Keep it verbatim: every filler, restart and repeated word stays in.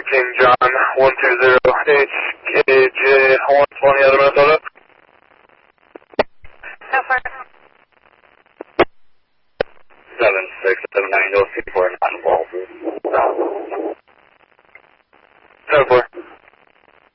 King John, one two zero H K J one twenty out of Minnesota. So far. seven six seven nine, you'll see four nine.